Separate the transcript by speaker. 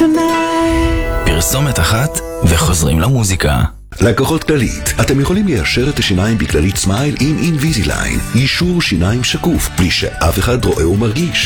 Speaker 1: tonight.
Speaker 2: פרסומת אחת וחוזרים למוזיקה.
Speaker 3: לקוחות כללית, אתם יכולים ליישר את השיניים בכללית סמייל עם אינביזיליין. יישור שיניים שקוף, בלי שאף אחד רואה ומרגיש.